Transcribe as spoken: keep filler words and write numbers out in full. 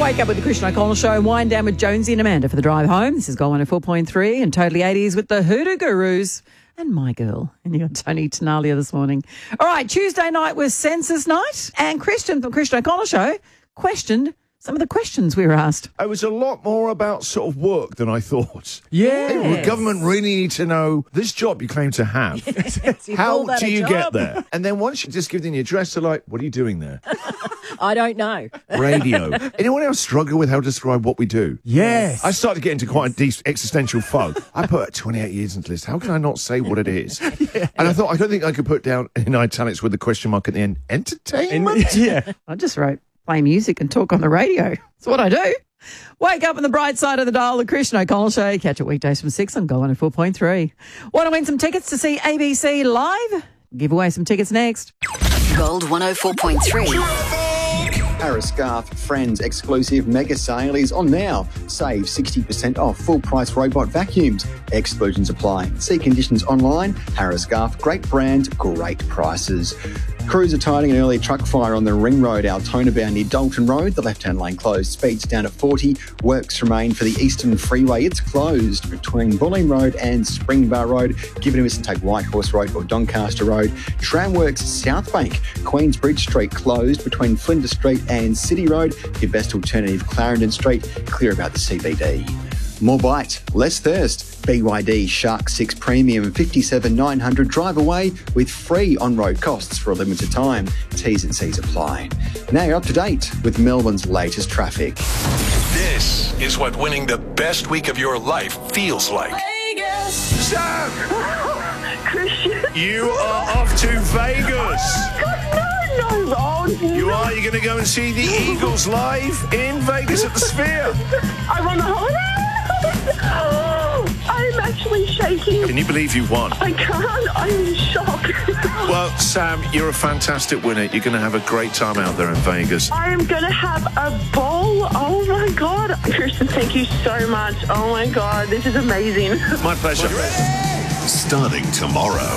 Wake up with the Christian O'Connell Show and wind down with Jonesy and Amanda for the drive home. This is Gold one oh four point three and Totally eighties with the Hoodoo Gurus and my girl. And you got Tony Tenalia this morning. All right, Tuesday night was census night, and Christian from Christian O'Connell Show questioned some of the questions we were asked. It was a lot more about sort of work than I thought. Yes. Hey, the government really need to know this job you claim to have. Yes, you How call that do a you job? get there? And then once you just give them the address, they're like, what are you doing there? I don't know. Radio. Anyone else struggle with how to describe what we do? Yes. I started to get into quite a deep existential fog. I put twenty-eight years into this. How can I not say what it is? Yeah. And I thought, I don't think I could put down in italics with the question mark at the end, entertainment? Yeah. I just wrote play music and talk on the radio. That's what I do. Wake up on the bright side of the dial, the Christian O'Connell Show. Catch it weekdays from six on Gold one oh four point three. Want to win some tickets to see A B C live? Give away some tickets next. Gold one oh four point three. Harris Scarf Friends exclusive mega sale is on now. Save sixty percent off full price robot vacuums. Exclusions apply. See conditions online. Harris Scarf, great brand, great prices. Crews are tiding an early truck fire on the Ring Road, Altona bound near Dalton Road. The left-hand lane closed. Speeds down to forty. Works remain for the Eastern Freeway. It's closed between Bulleen Road and Springbar Road. Give it a miss and take Whitehorse Road or Doncaster Road. Tramworks South Bank. Queensbridge Street closed between Flinders Street and City Road. Your best alternative, Clarendon Street. Clear about the C B D. More bite, less thirst. B Y D Shark six Premium fifty-seven nine hundred drive away with free on-road costs for a limited time. T's and C's apply. Now you're up to date with Melbourne's latest traffic. This is what winning the best week of your life feels like. Vegas. Sam, Christian. you are off to Vegas. No, no, Ron. You are? You're going to go and see the Eagles live in Vegas at the Sphere. I'm on a holiday. I'm actually shaking. Can you believe you won? I can't. I'm in shock. Well, Sam, you're a fantastic winner. You're going to have a great time out there in Vegas. I am going to have a ball. Oh, my God. Christian, thank you so much. Oh, my God. This is amazing. My pleasure. Starting tomorrow.